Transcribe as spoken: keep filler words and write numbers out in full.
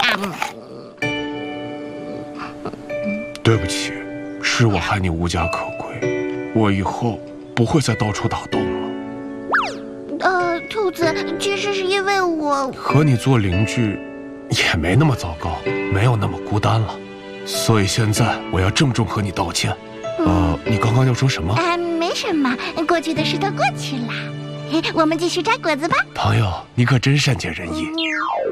对不起，是我害你无家可归，我以后不会再到处打洞了。 呃，兔子，其实是因为我和你做邻居也没那么糟糕，没有那么孤单了，所以现在我要郑重和你道歉。呃，你刚刚要说什么？ 啊，没什么，过去的事都过去了，我们继续摘果子吧。 朋友，你可真善解人意。 嗯